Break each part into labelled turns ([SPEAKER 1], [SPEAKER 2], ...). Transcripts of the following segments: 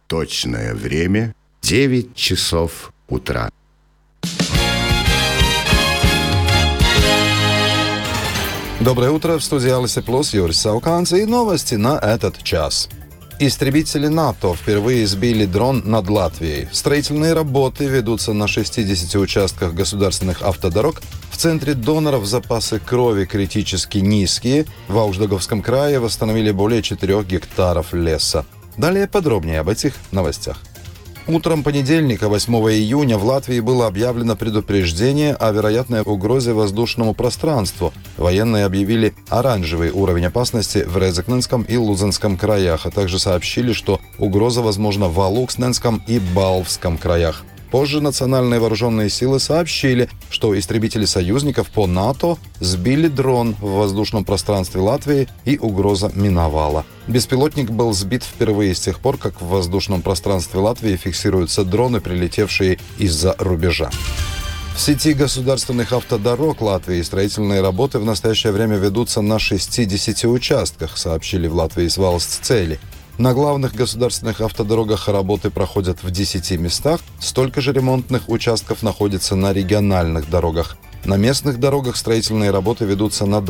[SPEAKER 1] Точное время 9 часов утра.
[SPEAKER 2] Доброе утро, в студии Алисе Плюс, Юрис Сауканц и новости на этот час. Истребители НАТО впервые сбили дрон над Латвией. Строительные работы ведутся на 60 участках государственных автодорог. В центре доноров запасы крови критически низкие. В Ауждаговском крае восстановили более 4 гектаров леса. Далее подробнее об этих новостях. Утром понедельника, 8 июня, в Латвии было объявлено предупреждение о вероятной угрозе воздушному пространству. Военные объявили оранжевый уровень опасности в Резекненском и Лузенском краях, а также сообщили, что угроза возможна в Алуксненском и Балвском краях. Позже национальные вооруженные силы сообщили, что истребители союзников по НАТО сбили дрон в воздушном пространстве Латвии и угроза миновала. Беспилотник был сбит впервые с тех пор, как в воздушном пространстве Латвии фиксируются дроны, прилетевшие из-за рубежа. В сети государственных автодорог Латвии строительные работы в настоящее время ведутся на 60 участках, сообщили в Латвии Valsts-ceļi. На главных государственных автодорогах работы проходят в 10 местах, столько же ремонтных участков находится на региональных дорогах. На местных дорогах строительные работы ведутся на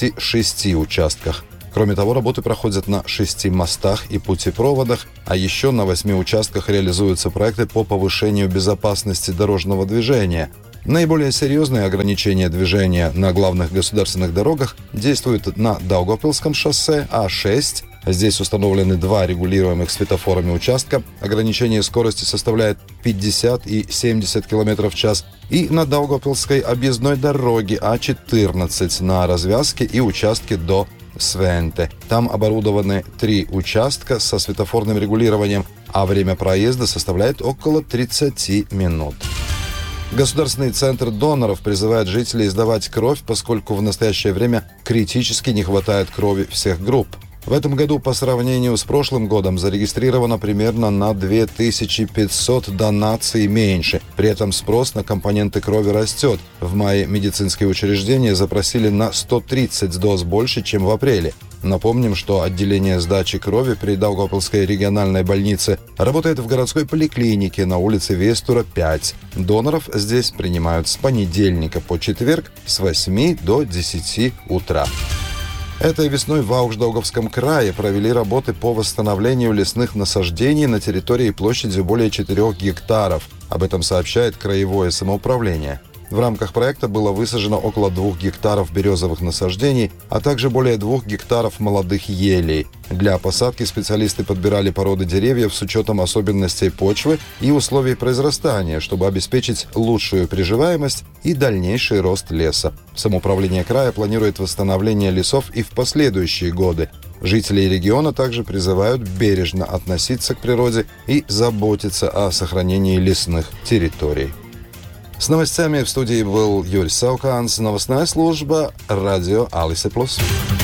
[SPEAKER 2] 26 участках. Кроме того, работы проходят на 6 мостах и путепроводах, а еще на 8 участках реализуются проекты по повышению безопасности дорожного движения. Наиболее серьезные ограничения движения на главных государственных дорогах действуют на Даугавпилском шоссе А6. Здесь установлены 2 регулируемых светофорами участка. Ограничение скорости составляет 50 и 70 км в час. И на Даугавпилской объездной дороге А14 на развязке и участке до Свенте. Там оборудованы 3 участка со светофорным регулированием, а время проезда составляет около 30 минут. Государственный центр доноров призывает жителей сдавать кровь, поскольку в настоящее время критически не хватает крови всех групп. В этом году по сравнению с прошлым годом зарегистрировано примерно на 2500 донаций меньше. При этом спрос на компоненты крови растет. В мае медицинские учреждения запросили на 130 доз больше, чем в апреле. Напомним, что отделение сдачи крови при Даугавпилской региональной больнице работает в городской поликлинике на улице Вестура, 5. Доноров здесь принимают с понедельника по четверг с 8 до 10 утра. Этой весной в Ауждауговском крае провели работы по восстановлению лесных насаждений на территории площадью более 4 гектаров. Об этом сообщает краевое самоуправление. В рамках проекта было высажено около 2 гектаров березовых насаждений, а также более 2 гектаров молодых елей. Для посадки специалисты подбирали породы деревьев с учетом особенностей почвы и условий произрастания, чтобы обеспечить лучшую приживаемость и дальнейший рост леса. Самоуправление края планирует восстановление лесов и в последующие годы. Жители региона также призывают бережно относиться к природе и заботиться о сохранении лесных территорий. С новостями в студии был Юрис Сауканц, новостная служба радио Алисе Плюс.